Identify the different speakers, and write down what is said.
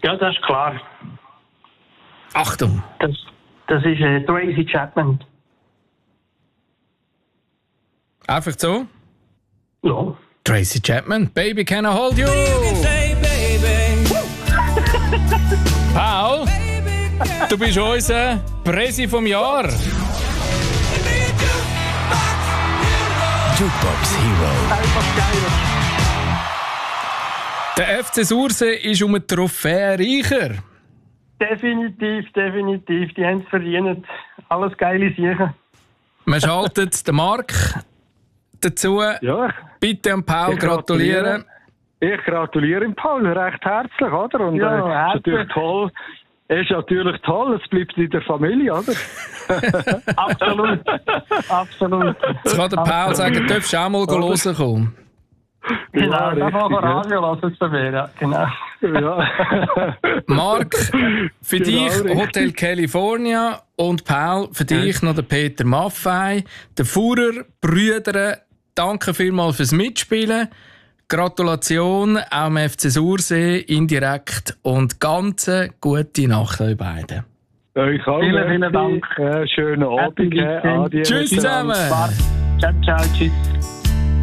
Speaker 1: Ja, das ist klar.
Speaker 2: Achtung!
Speaker 1: Das ist Tracy Chapman.
Speaker 2: Einfach so?
Speaker 1: Ja.
Speaker 2: Tracy Chapman, Baby Can I Hold You? Paul, du bist unser Presi vom Jahr.
Speaker 3: Jukebox Hero.
Speaker 1: Einfach geil.
Speaker 2: Der FC Sursee ist um eine Trophäe reicher.
Speaker 1: Definitiv. Die haben es verdient. Alles geile Sachen.
Speaker 2: Man schaltet den Marc dazu.
Speaker 4: Ja,
Speaker 2: Bitte an Paul gratulieren.
Speaker 4: Ich gratuliere ihm, Paul, recht herzlich, oder? Und
Speaker 1: Ja,
Speaker 4: ist natürlich toll. Ist natürlich toll, es bleibt in der Familie, oder?
Speaker 1: Absolut.
Speaker 2: Jetzt kann der Paul sagen, du darfst auch mal hören kommen.
Speaker 1: Genau,
Speaker 4: Ja,
Speaker 1: das war
Speaker 4: richtig,
Speaker 1: Radio, lass es von mir, ja. Genau.
Speaker 4: Ja.
Speaker 2: Marc, für
Speaker 4: Genau,
Speaker 2: dich
Speaker 4: richtig.
Speaker 2: Hotel California und Paul, für dich noch der Peter Maffei, der Fuhrer, Brüder, danke vielmals fürs Mitspielen. Gratulation auch am FC Sursee indirekt und ganz gute Nacht euch beiden.
Speaker 4: Euch auch.
Speaker 1: Vielen Dank.
Speaker 4: Schönen Abend.
Speaker 1: Happy Weekend.
Speaker 4: Adieu
Speaker 2: Tschüss
Speaker 4: miteinander.
Speaker 2: zusammen.
Speaker 1: Ciao, tschüss.